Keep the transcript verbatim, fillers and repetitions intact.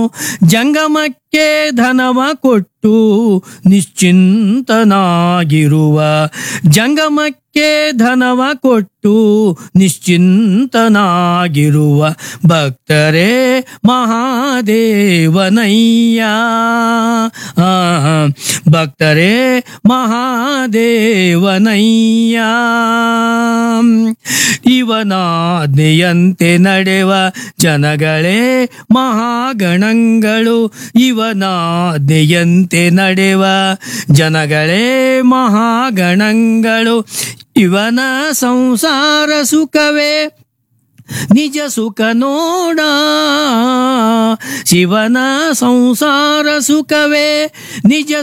ಜಂಗಮಕ್ಕೆ ಧನವ ಕೊಟ್ಟು ನಿಶ್ಚಿಂತನಾಗಿರುವ ಜಂಗಮಕ್ಕೆ ಧನವ ಕೊಟ್ಟು ನಿಶ್ಚಿಂತನಾಗಿರುವ ಭಕ್ತರೇ ಮಹಾದೇವನಯ್ಯ. ಆ, ಭಕ್ತರೇ ಮಹಾದೇವನಯ್ಯ. ಇವನಾಜ್ಞೆಯಂತೆ ನಡೆವ ಜನಗಳೇ ಮಹಾಗಣಗಳು. ಇವನಾಜ್ಞೆಯಂತೆ ನಡೆವ ಜನಗಳೇ ಮಹಾಗಣಗಳು. ಇವನ ಸಂಸಾರ ಸುಖವೇ ನಿಜ ಸುಖ ನೋಡ. ಶಿವನ ಸಂಸಾರ ಸುಖವೇ ನಿಜ